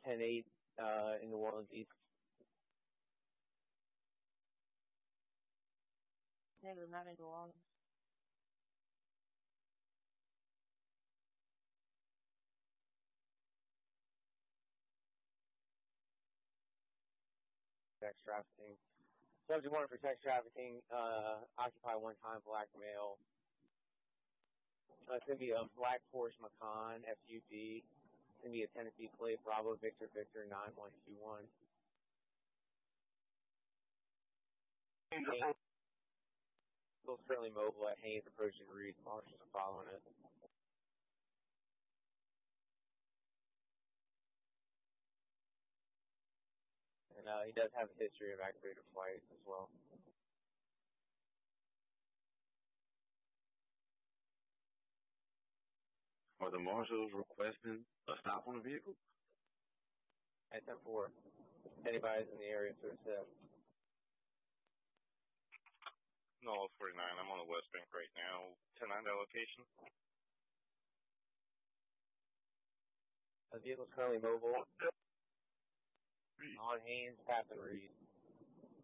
10-8 in New Orleans East. Negative 9 in New Orleans. Sex trafficking. Subject warrant for sex trafficking. Occupy one time, black male. It's going to be a Black Porsche Macan, FUD. It's going to be a Tennessee plate, Bravo Victor Victor 9121. Still currently mobile at Haynes approaching Reed. Marshals are following it. And he does have a history of aggravated flight as well. Are the marshals requesting a stop on the vehicle? At 10-4. Anybody's in the area to accept. No, 49. I'm on the West Bank right now. 10-9 that location. The vehicle's currently mobile. On Haynes, Path and Reed.